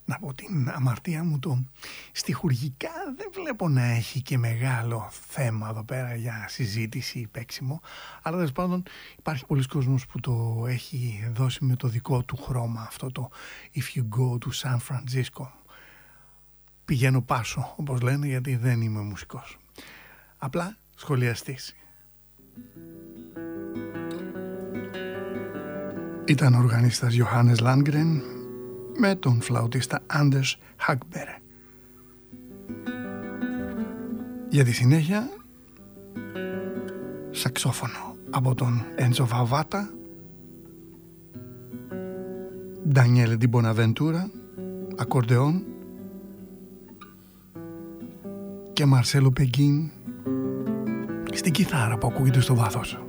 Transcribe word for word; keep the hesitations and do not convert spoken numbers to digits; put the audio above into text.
να πω την αμαρτία μου, το στιχουργικά δεν βλέπω να έχει και μεγάλο θέμα εδώ πέρα για συζήτηση ή παίξιμο, αλλά τέλος πάντων υπάρχει πολλοί κόσμος που το έχει δώσει με το δικό του χρώμα αυτό το If you go to San Francisco. Πηγαίνω πάσο, όπως λένε, γιατί δεν είμαι μουσικός, απλά σχολιαστής. Ήταν ο οργανίστας Johannes Landgren με τον φλαουτίστα Anders Hagberg. Για τη συνέχεια, σαξόφωνο από τον Enzo Favata, Daniele Di Bonaventura, ακορντεόν, και Marcello Peggin στην κιθάρα που ακούγεται στο βάθος.